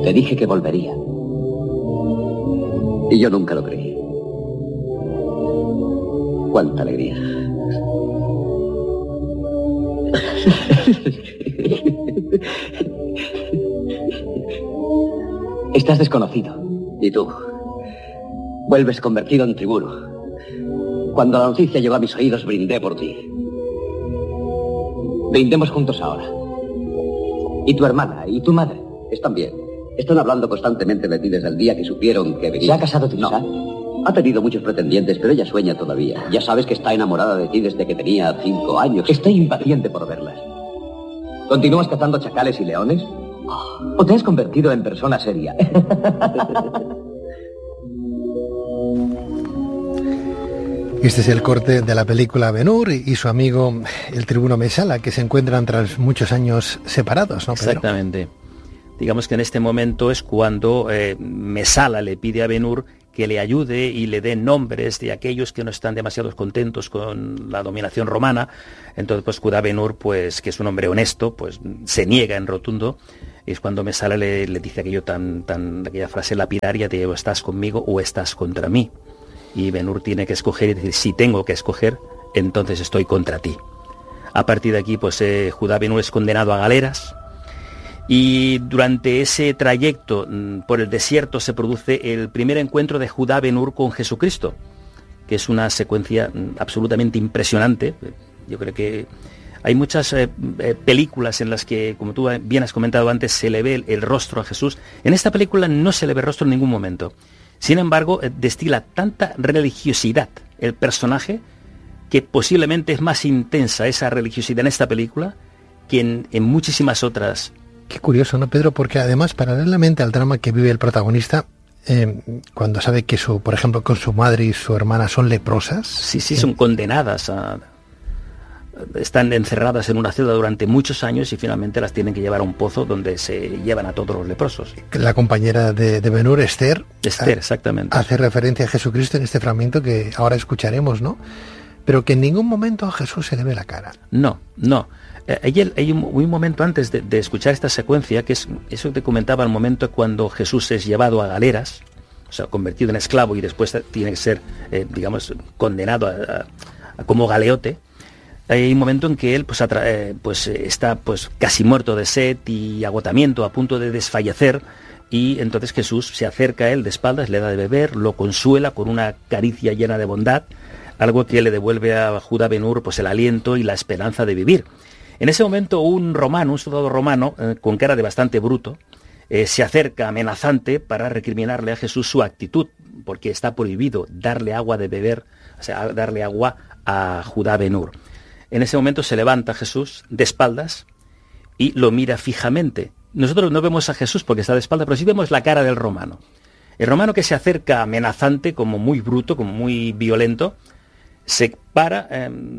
Te dije que volvería. Y yo nunca lo creí. ¡Cuánta alegría! Estás desconocido. ¿Y tú? Vuelves convertido en tribuno. Cuando la noticia llegó a mis oídos, brindé por ti. Brindemos juntos ahora. ¿Y tu hermana? ¿Y tu madre? Están bien. Están hablando constantemente de ti desde el día que supieron que venías. ¿Se ha casado tu hija? No. Ha tenido muchos pretendientes, pero ella sueña todavía. Ya sabes que está enamorada de ti desde que tenía 5 años. Estoy impaciente por verlas. ¿Continúas cazando chacales y leones? ¿O te has convertido en persona seria? Este es el corte de la película Ben-Hur y su amigo el tribuno Mesala, que se encuentran tras muchos años separados, ¿no, Pedro? Exactamente. Digamos que en este momento es cuando Mesala le pide a Ben-Hur que le ayude y le dé nombres de aquellos que no están demasiado contentos con la dominación romana. Entonces, pues Judá Ben-Hur, pues, que es un hombre honesto, pues se niega en rotundo. Y es cuando Mesala le dice aquella frase lapidaria de o estás conmigo o estás contra mí. Y Ben-Hur tiene que escoger y decir, si tengo que escoger, entonces estoy contra ti. A partir de aquí, pues Judá Ben-Hur es condenado a galeras. Y durante ese trayecto por el desierto se produce el primer encuentro de Judá Ben-Hur con Jesucristo, que es una secuencia absolutamente impresionante. Yo creo que hay muchas películas en las que, como tú bien has comentado antes, se le ve el rostro a Jesús. En esta película no se le ve rostro en ningún momento. Sin embargo, destila tanta religiosidad el personaje que posiblemente es más intensa esa religiosidad en esta película que en muchísimas otras. Qué curioso, ¿no, Pedro? Porque además, paralelamente al drama que vive el protagonista, cuando sabe que por ejemplo, con su madre y su hermana son leprosas. Sí, son condenadas están encerradas en una celda durante muchos años y finalmente las tienen que llevar a un pozo donde se llevan a todos los leprosos. La compañera de Ben-Hur, Esther, exactamente, hace referencia a Jesucristo en este fragmento que ahora escucharemos, ¿no? Pero que en ningún momento a Jesús se le ve la cara. No. Hay un momento antes de escuchar esta secuencia, que es eso que te comentaba, el momento cuando Jesús es llevado a galeras, o sea, convertido en esclavo y después tiene que ser, condenado como galeote. Hay un momento en que él está casi muerto de sed y agotamiento, a punto de desfallecer, y entonces Jesús se acerca a él de espaldas, le da de beber, lo consuela con una caricia llena de bondad, algo que le devuelve a Judá Ben-Hur pues el aliento y la esperanza de vivir. En ese momento un soldado romano, con cara de bastante bruto, se acerca amenazante para recriminarle a Jesús su actitud, porque está prohibido darle agua de beber, o sea, darle agua a Judá Ben-Hur. En ese momento se levanta Jesús de espaldas y lo mira fijamente. Nosotros no vemos a Jesús porque está de espaldas, pero sí vemos la cara del romano. El romano, que se acerca amenazante, como muy bruto, como muy violento, se para,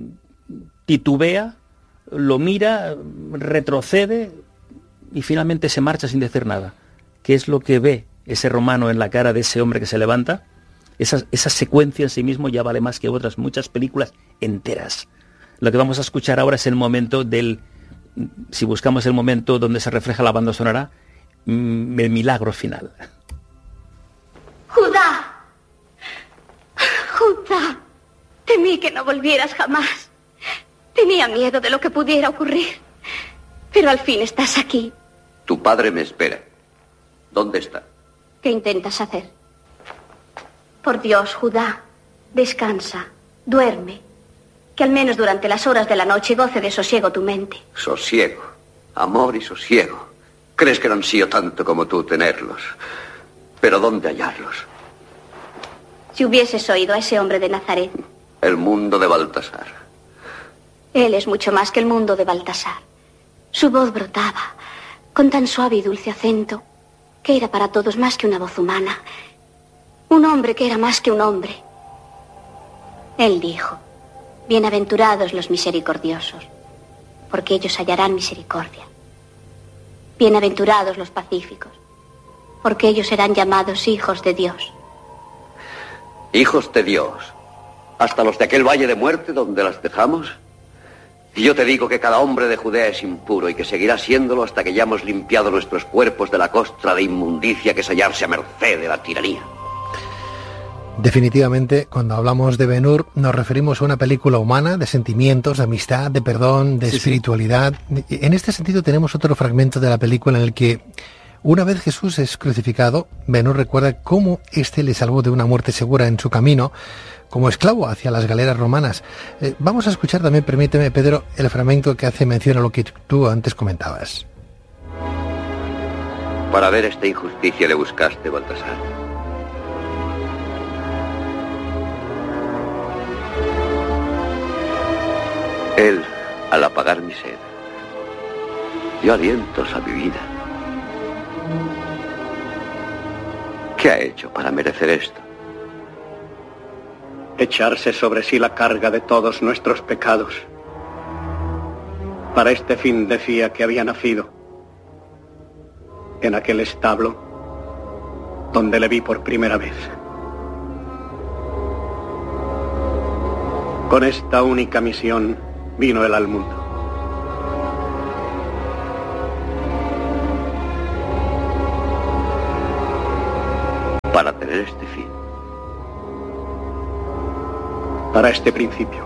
titubea, lo mira, retrocede y finalmente se marcha sin decir nada. ¿Qué es lo que ve ese romano en la cara de ese hombre que se levanta? Esa secuencia en sí mismo ya vale más que otras muchas películas enteras. Lo que vamos a escuchar ahora es el momento si buscamos el momento donde se refleja la banda sonora, el milagro final. ¡Judá! ¡Judá! Temí que no volvieras jamás. Tenía miedo de lo que pudiera ocurrir. Pero al fin estás aquí. Tu padre me espera. ¿Dónde está? ¿Qué intentas hacer? Por Dios, Judá, descansa, duerme. Que al menos durante las horas de la noche goce de sosiego tu mente. Sosiego, amor y sosiego. ¿Crees que no ansío tanto como tú tenerlos? Pero ¿dónde hallarlos? Si hubieses oído a ese hombre de Nazaret. El mundo de Baltasar. Él es mucho más que el mundo de Baltasar. Su voz brotaba, con tan suave y dulce acento, que era para todos más que una voz humana. Un hombre que era más que un hombre. Él dijo: bienaventurados los misericordiosos, porque ellos hallarán misericordia. Bienaventurados los pacíficos, porque ellos serán llamados hijos de Dios. Hijos de Dios, hasta los de aquel valle de muerte donde las dejamos. Y yo te digo que cada hombre de Judea es impuro y que seguirá siéndolo hasta que hayamos limpiado nuestros cuerpos de la costra de inmundicia que es hallarse a merced de la tiranía. Definitivamente, cuando hablamos de Ben-Hur, nos referimos a una película humana de sentimientos, de amistad, de perdón, de espiritualidad. En este sentido tenemos otro fragmento de la película en el que, una vez Jesús es crucificado, Ben-Hur recuerda cómo éste le salvó de una muerte segura en su camino, como esclavo hacia las galeras romanas. Vamos a escuchar también, permíteme, Pedro, el fragmento que hace mención a lo que tú antes comentabas. Para ver esta injusticia le buscaste, Baltasar. Él, al apagar mi sed, dio alientos a mi vida. ¿Qué ha hecho para merecer esto? Echarse sobre sí la carga de todos nuestros pecados. Para este fin decía que había nacido en aquel establo donde le vi por primera vez. Con esta única misión vino él al mundo. Para tener este fin. Para este principio.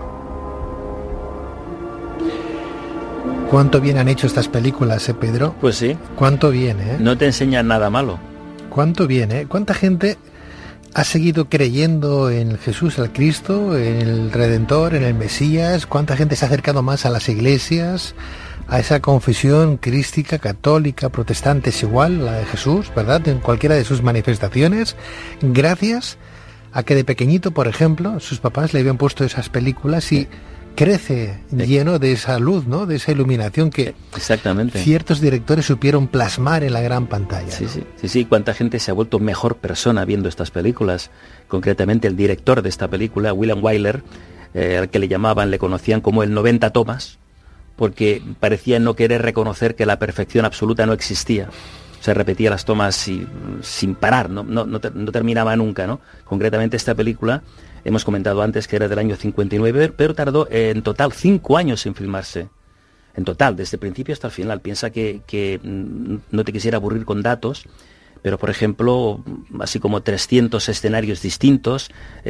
¿Cuánto bien han hecho estas películas, Pedro? Pues sí. ¿Cuánto bien, No te enseñan nada malo. ¿Cuánto bien, ¿Cuánta gente ha seguido creyendo en Jesús, el Cristo, en el Redentor, en el Mesías? ¿Cuánta gente se ha acercado más a las iglesias, a esa confesión crística, católica, protestante, es igual, la de Jesús, ¿verdad? En cualquiera de sus manifestaciones, gracias a que de pequeñito, por ejemplo, sus papás le habían puesto esas películas y crece lleno de esa luz, ¿no? De esa iluminación que exactamente ciertos directores supieron plasmar en la gran pantalla. Sí, cuánta gente se ha vuelto mejor persona viendo estas películas. Concretamente el director de esta película, William Wyler, al que le conocían como el 90 tomas, porque parecía no querer reconocer que la perfección absoluta no existía. Se repetía las tomas sin parar, no terminaba nunca, ¿no? Concretamente esta película, hemos comentado antes que era del año 59, pero tardó en total 5 años en filmarse. En total, desde el principio hasta el final. Piensa que no te quisiera aburrir con datos, pero por ejemplo, así como 300 escenarios distintos,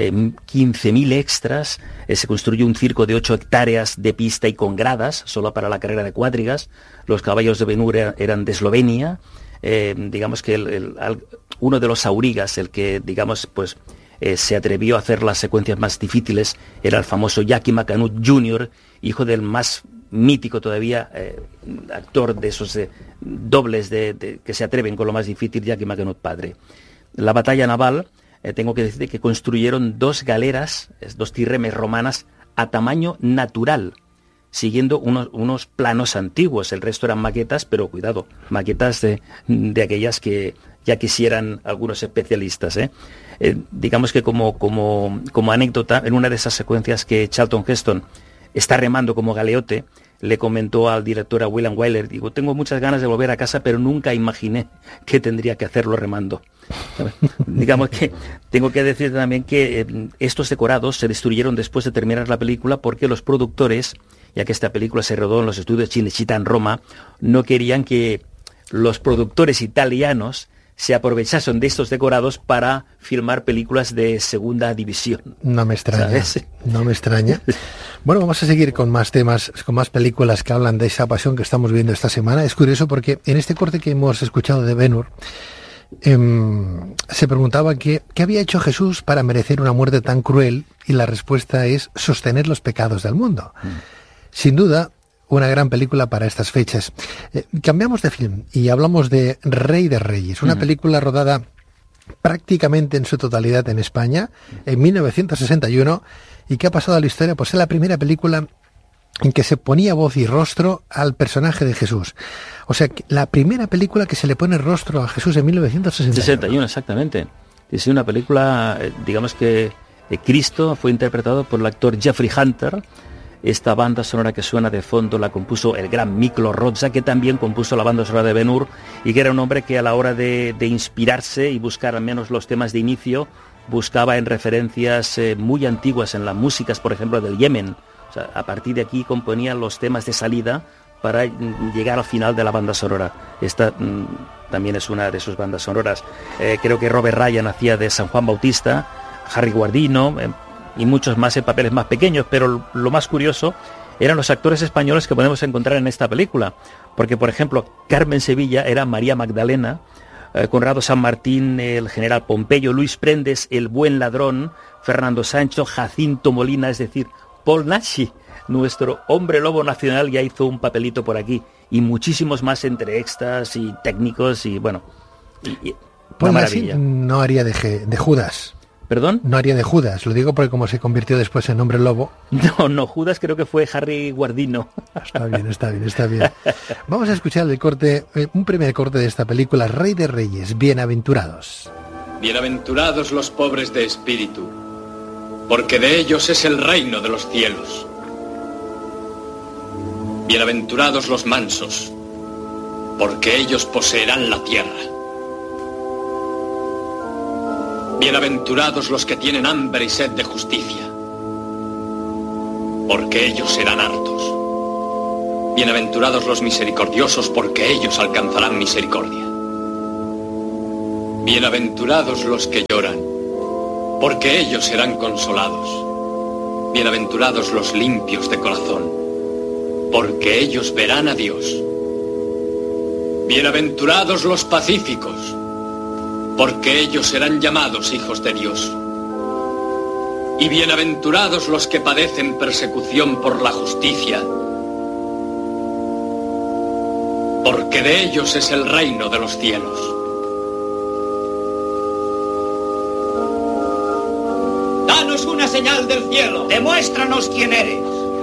15.000 extras, se construyó un circo de 8 hectáreas de pista y con gradas, solo para la carrera de cuadrigas. Los caballos de Ben-Hur eran de Eslovenia. Digamos que uno de los aurigas, el que digamos pues se atrevió a hacer las secuencias más difíciles, era el famoso Jackie McAnutt Jr., hijo del más mítico todavía actor de esos dobles que se atreven con lo más difícil, Jackie McAnutt padre. La batalla naval, tengo que decir que construyeron 2 galeras, 2 trirremes romanas a tamaño natural, siguiendo unos planos antiguos. El resto eran maquetas, pero cuidado, maquetas de aquellas que ya quisieran algunos especialistas. Digamos que como anécdota, en una de esas secuencias que Charlton Heston está remando como galeote, le comentó al director, a William Wyler, digo, tengo muchas ganas de volver a casa, pero nunca imaginé que tendría que hacerlo remando. Digamos que tengo que decir también que estos decorados se destruyeron después de terminar la película porque los productores, ya que esta película se rodó en los estudios Cinecittà en Roma, no querían que los productores italianos se aprovechasen de estos decorados para filmar películas de segunda división. No me extraña, ¿sabes? No me extraña. Bueno, vamos a seguir con más temas, con más películas que hablan de esa pasión que estamos viendo esta semana. Es curioso porque en este corte que hemos escuchado de Ben-Hur, se preguntaba qué había hecho Jesús para merecer una muerte tan cruel, y la respuesta es sostener los pecados del mundo. Sin duda, una gran película para estas fechas. Cambiamos de film y hablamos de Rey de Reyes, una película rodada prácticamente en su totalidad en España, en 1961, y que ha pasado a la historia por ser la primera película en que se ponía voz y rostro al personaje de Jesús. O sea, la primera película que se le pone rostro a Jesús en 1961. Exactamente. Es una película, digamos que Cristo fue interpretado por el actor Jeffrey Hunter. Esta banda sonora que suena de fondo la compuso el gran Miklos Rozsa, que también compuso la banda sonora de Ben-Hur, y que era un hombre que a la hora de inspirarse y buscar al menos los temas de inicio, buscaba en referencias muy antiguas en las músicas, por ejemplo, del Yemen. O sea, a partir de aquí componía los temas de salida para llegar al final de la banda sonora. Esta también es una de sus bandas sonoras. Creo que Robert Ryan hacía de San Juan Bautista, Harry Guardino y muchos más en papeles más pequeños, pero lo más curioso eran los actores españoles que podemos encontrar en esta película, porque por ejemplo Carmen Sevilla era María Magdalena, Conrado San Martín el general Pompeyo, Luis Prendes el buen ladrón, Fernando Sancho, Jacinto Molina, es decir, Paul Naschy, nuestro hombre lobo nacional, ya hizo un papelito por aquí, y muchísimos más entre extras y técnicos, y bueno, Paul Naschy no haría de Judas. ¿Perdón? No haría de Judas, lo digo porque como se convirtió después en hombre lobo. No, Judas creo que fue Harry Guardino. Está bien. Vamos a escuchar el corte, un primer corte de esta película, Rey de Reyes, Bienaventurados. Bienaventurados los pobres de espíritu, porque de ellos es el reino de los cielos. Bienaventurados los mansos, porque ellos poseerán la tierra. Bienaventurados los que tienen hambre y sed de justicia, porque ellos serán hartos. Bienaventurados los misericordiosos, porque ellos alcanzarán misericordia. Bienaventurados los que lloran, porque ellos serán consolados. Bienaventurados los limpios de corazón, porque ellos verán a Dios. Bienaventurados los pacíficos, porque ellos serán llamados hijos de Dios. Y bienaventurados los que padecen persecución por la justicia, porque de ellos es el reino de los cielos. Danos una señal del cielo, demuéstranos quién eres.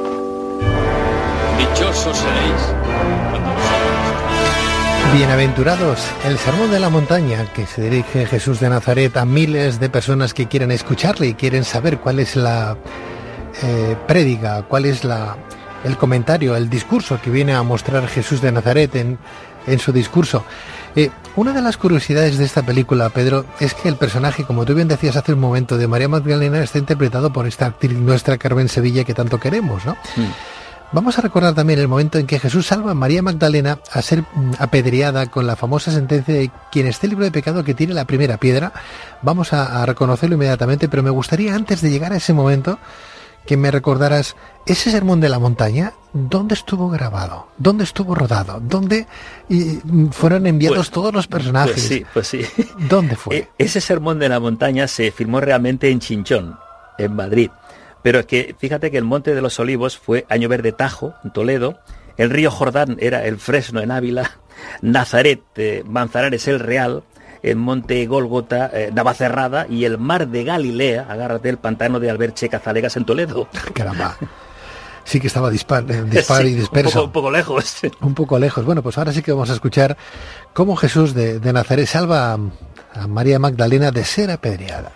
Dichosos seréis cuando Bienaventurados, el sermón de la montaña que se dirige Jesús de Nazaret a miles de personas que quieren escucharle y quieren saber cuál es la prédica, cuál es el comentario, el discurso que viene a mostrar Jesús de Nazaret en su discurso. Una de las curiosidades de esta película, Pedro, es que el personaje, como tú bien decías hace un momento, de María Magdalena está interpretado por esta actriz nuestra, Carmen Sevilla, que tanto queremos, ¿no? Vamos a recordar también el momento en que Jesús salva a María Magdalena a ser apedreada con la famosa sentencia de quien esté libre de pecado que tire la primera piedra. Vamos a reconocerlo inmediatamente, pero me gustaría, antes de llegar a ese momento, que me recordaras ese sermón de la montaña. ¿Dónde estuvo grabado? ¿Dónde estuvo rodado? ¿Dónde fueron enviados todos los personajes? Pues sí. ¿Dónde fue? Ese sermón de la montaña se filmó realmente en Chinchón, en Madrid. Pero es que fíjate que el Monte de los Olivos fue Año Verde Tajo, en Toledo, el río Jordán era el Fresno, en Ávila, Nazaret, Manzanares, el Real, el Monte Gólgota, Navacerrada, y el Mar de Galilea, agárrate, el pantano de Alberche, Cazalegas, en Toledo. Caramba. Sí que estaba dispar y disperso. Un poco lejos. Un poco lejos. Bueno, pues ahora sí que vamos a escuchar cómo Jesús de Nazaret salva a María Magdalena de ser apedreada.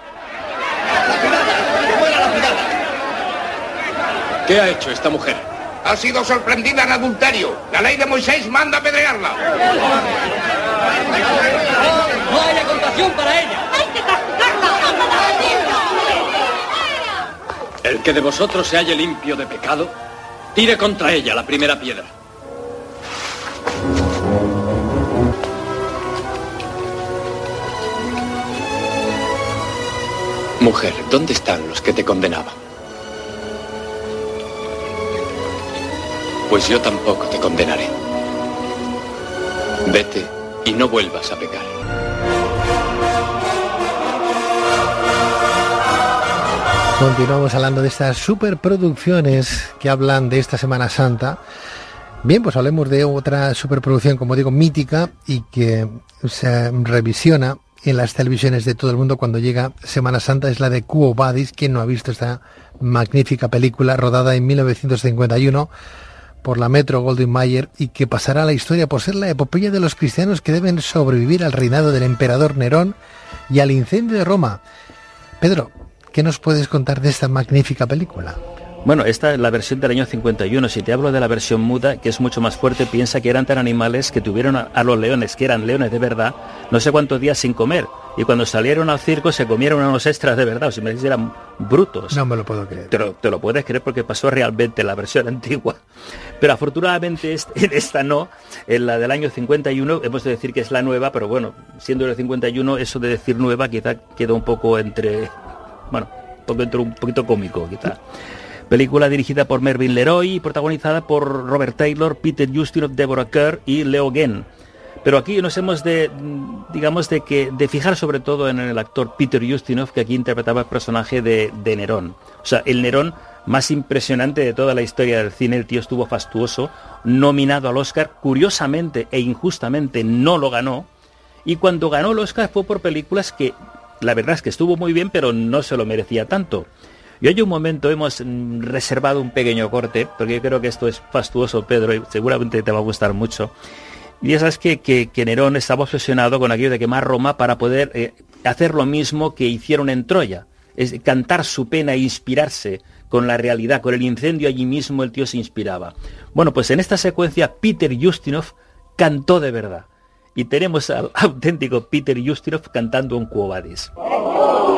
¿Qué ha hecho esta mujer? Ha sido sorprendida en adulterio. La ley de Moisés manda apedrearla. No haya compasión para ella. ¡Hay que castigarla! El que de vosotros se halle limpio de pecado, tire contra ella la primera piedra. Mujer, ¿dónde están los que te condenaban? Pues yo tampoco te condenaré. Vete y no vuelvas a pecar. Continuamos hablando de estas superproducciones que hablan de esta Semana Santa. Bien, pues hablemos de otra superproducción, como digo, mítica, y que se revisiona en las televisiones de todo el mundo cuando llega Semana Santa. Es la de Quo Vadis. ¿Quién no ha visto esta magnífica película rodada en 1951 por la Metro Goldwyn Mayer, y que pasará a la historia por ser la epopeya de los cristianos que deben sobrevivir al reinado del emperador Nerón y al incendio de Roma? Pedro, ¿qué nos puedes contar de esta magnífica película? Bueno, esta es la versión del año 51. Si te hablo de la versión muda, que es mucho más fuerte, piensa que eran tan animales que tuvieron a los leones, que eran leones de verdad, no sé cuántos días sin comer. y cuando salieron al circo se comieron unos extras de verdad, o si me decís eran brutos. No me lo puedo creer. Te lo puedes creer porque pasó realmente en la versión antigua. Pero afortunadamente en esta no, en la del año 51, hemos de decir que es la nueva, pero bueno, siendo el 51, eso de decir nueva quizá queda un poco entre, bueno, un poquito cómico quizá. Película dirigida por Mervyn Leroy y protagonizada por Robert Taylor, Peter Ustinov, Deborah Kerr y Leo Genn. Pero aquí nos hemos de fijar sobre todo en el actor Peter Ustinov, que aquí interpretaba el personaje de Nerón. O sea, el Nerón más impresionante de toda la historia del cine. El tío estuvo fastuoso, nominado al Oscar, curiosamente e injustamente no lo ganó, y cuando ganó el Oscar fue por películas que la verdad es que estuvo muy bien, pero no se lo merecía tanto. Y hoy un momento hemos reservado un pequeño corte, porque yo creo que esto es fastuoso, Pedro, y seguramente te va a gustar mucho. Y ya sabes que Nerón estaba obsesionado con aquello de quemar Roma para poder hacer lo mismo que hicieron en Troya, es cantar su pena e inspirarse con la realidad, con el incendio allí mismo el tío se inspiraba. Bueno, pues en esta secuencia Peter Ustinov cantó de verdad. Y tenemos al auténtico Peter Ustinov cantando un Quo Vadis.